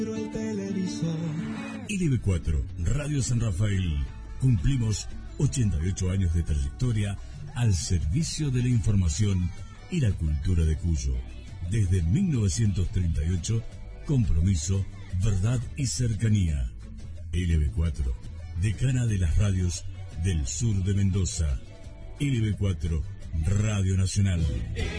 LB4, Radio San Rafael. Cumplimos 88 años de trayectoria al servicio de la información y la cultura de Cuyo. Desde 1938, compromiso, verdad y cercanía. LB4, decana de las radios del sur de Mendoza. LB4, Radio Nacional.